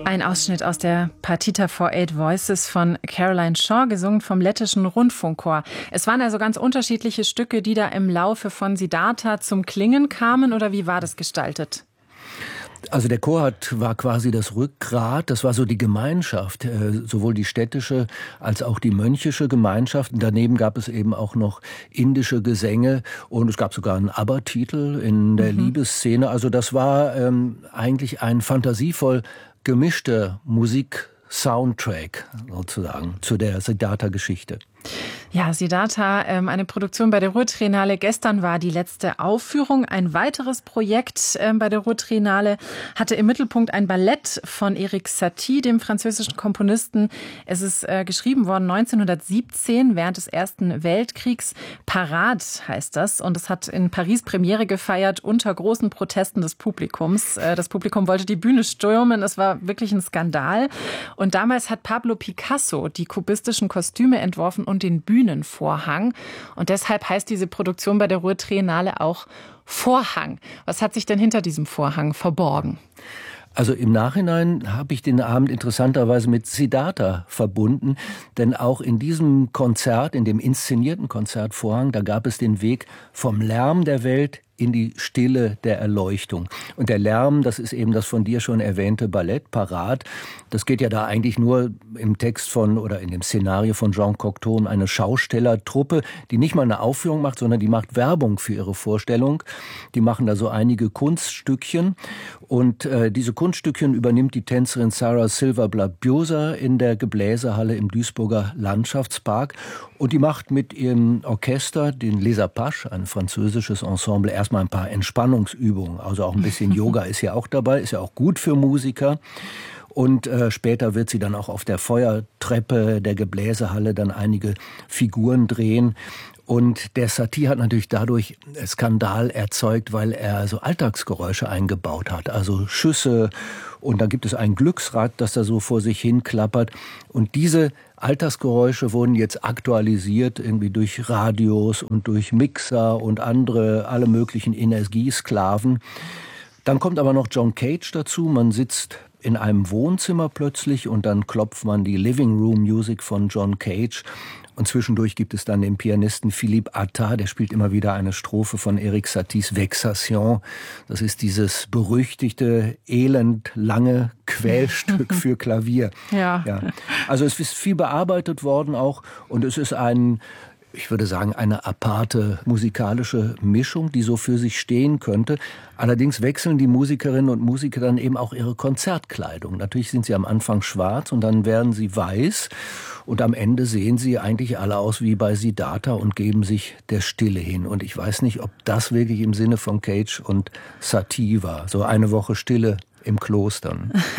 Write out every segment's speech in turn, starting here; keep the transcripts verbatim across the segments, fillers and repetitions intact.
Ein Ausschnitt aus der Partita for Eight Voices von Caroline Shaw, gesungen vom Lettischen Rundfunkchor. Es waren also ganz unterschiedliche Stücke, die da im Laufe von Siddhartha zum Klingen kamen, oder wie war das gestaltet? Also der Chor hat, war quasi das Rückgrat, das war so die Gemeinschaft, äh, sowohl die städtische als auch die mönchische Gemeinschaft. Und daneben gab es eben auch noch indische Gesänge und es gab sogar einen ABBA-Titel in der mhm. Liebesszene. Also das war ähm, eigentlich ein fantasievoll gemischter Musik-Soundtrack sozusagen zu der Siddhartha-Geschichte. Ja, Siddhartha, ähm, eine Produktion bei der Ruhr-Triennale. Gestern war die letzte Aufführung. Ein weiteres Projekt ähm, bei der Ruhr-Triennale hatte im Mittelpunkt ein Ballett von Erik Satie, dem französischen Komponisten. Es ist äh, geschrieben worden neunzehnhundertsiebzehn, während des Ersten Weltkriegs. Parade heißt das. Und es hat in Paris Premiere gefeiert unter großen Protesten des Publikums. Äh, das Publikum wollte die Bühne stürmen. Es war wirklich ein Skandal. Und damals hat Pablo Picasso die kubistischen Kostüme entworfen und den Bühnenvorhang. Und deshalb heißt diese Produktion bei der Ruhr-Triennale auch Vorhang. Was hat sich denn hinter diesem Vorhang verborgen? Also im Nachhinein habe ich den Abend interessanterweise mit Siddhartha verbunden, denn auch in diesem Konzert, in dem inszenierten Konzert Vorhang, da gab es den Weg vom Lärm der Welt in die Stille der Erleuchtung. Und der Lärm, das ist eben das von dir schon erwähnte Ballett, Parade. Das geht ja da eigentlich nur im Text von oder in dem Szenario von Jean Cocteau um eine Schaustellertruppe, die nicht mal eine Aufführung macht, sondern die macht Werbung für ihre Vorstellung. Die machen da so einige Kunststückchen. Und äh, diese Kunststückchen übernimmt die Tänzerin Sarah Silverblatt-Bjosa in der Gebläsehalle im Duisburger Landschaftspark. Und die macht mit ihrem Orchester, den Les Apaches, ein französisches Ensemble, erstmal ein paar Entspannungsübungen. Also auch ein bisschen Yoga ist ja auch dabei, ist ja auch gut für Musiker. Und äh, später wird sie dann auch auf der Feuertreppe der Gebläsehalle dann einige Figuren drehen. Und der Satie hat natürlich dadurch Skandal erzeugt, weil er so Alltagsgeräusche eingebaut hat. Also Schüsse, und da gibt es ein Glücksrad, das da so vor sich hin klappert. Und diese Alltagsgeräusche wurden jetzt aktualisiert irgendwie durch Radios und durch Mixer und andere, alle möglichen Energiesklaven. Dann kommt aber noch John Cage dazu. Man sitzt in einem Wohnzimmer plötzlich und dann klopft man die Living Room Music von John Cage. Und zwischendurch gibt es dann den Pianisten Philippe Attah, der spielt immer wieder eine Strophe von Erik Saties Vexation. Das ist dieses berüchtigte, elendlange Quälstück für Klavier. Ja. Ja. Also es ist viel bearbeitet worden auch und es ist ein, ich würde sagen, eine aparte musikalische Mischung, die so für sich stehen könnte. Allerdings wechseln die Musikerinnen und Musiker dann eben auch ihre Konzertkleidung. Natürlich sind sie am Anfang schwarz und dann werden sie weiß. Und am Ende sehen sie eigentlich alle aus wie bei Siddhartha und geben sich der Stille hin. Und ich weiß nicht, ob das wirklich im Sinne von Cage und Satie war. So eine Woche Stille im Kloster.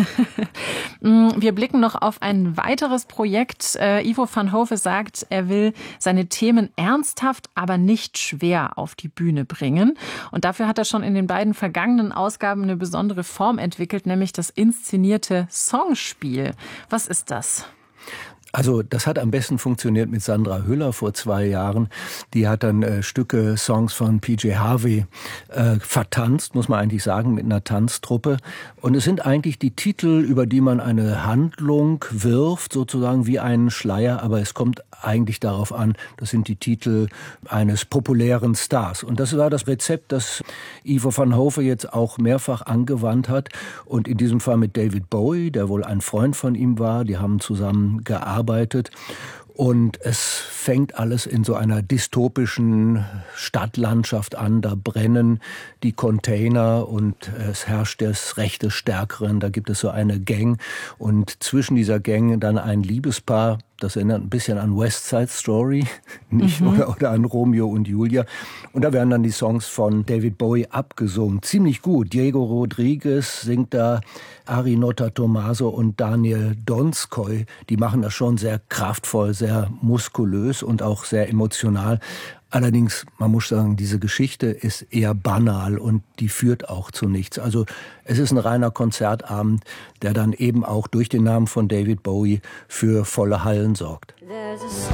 Wir blicken noch auf ein weiteres Projekt. Äh, Ivo van Hove sagt, er will seine Themen ernsthaft, aber nicht schwer auf die Bühne bringen. Und dafür hat er schon in den beiden vergangenen Ausgaben eine besondere Form entwickelt, nämlich das inszenierte Songspiel. Was ist das? Also das hat am besten funktioniert mit Sandra Hüller vor zwei Jahren. Die hat dann äh, Stücke, Songs von P J Harvey äh, vertanzt, muss man eigentlich sagen, mit einer Tanztruppe. Und es sind eigentlich die Titel, über die man eine Handlung wirft, sozusagen wie einen Schleier. Aber es kommt eigentlich darauf an, das sind die Titel eines populären Stars. Und das war das Rezept, das Ivo van Hove jetzt auch mehrfach angewandt hat. Und in diesem Fall mit David Bowie, der wohl ein Freund von ihm war. Die haben zusammen gearbeitet. Arbeitet. Und es fängt alles in so einer dystopischen Stadtlandschaft an. Da brennen die Container und es herrscht das Recht des Stärkeren. Da gibt es so eine Gang und zwischen dieser Gang dann ein Liebespaar. Das erinnert ein bisschen an West Side Story, nicht? Mhm. Oder, oder an Romeo und Julia. Und da werden dann die Songs von David Bowie abgesungen. Ziemlich gut. Diego Rodriguez singt da, Ari Nota Tommaso und Daniel Donskoy. Die machen das schon sehr kraftvoll, sehr muskulös und auch sehr emotional. Allerdings, man muss sagen, diese Geschichte ist eher banal und die führt auch zu nichts. Also es ist ein reiner Konzertabend, der dann eben auch durch den Namen von David Bowie für volle Hallen sorgt.